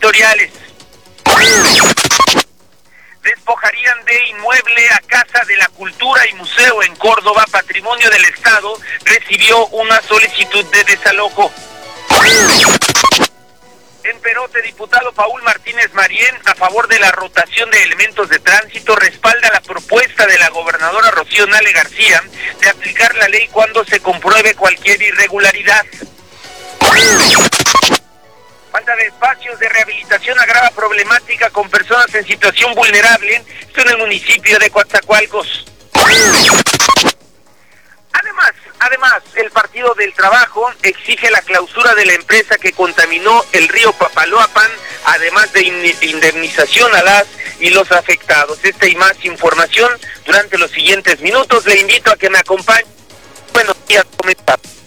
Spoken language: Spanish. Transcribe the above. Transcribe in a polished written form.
territoriales. Despojarían de inmueble a Casa de la Cultura y Museo en Córdoba, patrimonio del Estado, recibió una solicitud de desalojo. En Perote, diputado Paul Martínez Marién, a favor de la rotación de elementos de tránsito, respalda la propuesta de la gobernadora Rocío Nale García de aplicar la ley cuando se compruebe cualquier irregularidad. Falta de espacios de rehabilitación agrava problemática con personas en situación vulnerable, esto en el municipio de Coatzacoalcos. Además, el Partido del Trabajo exige la clausura de la empresa que contaminó el río Papaloapan, además de indemnización a las y los afectados. Esta y más información durante los siguientes minutos. Le invito a que me acompañe. Buenos días, ¿cómo está?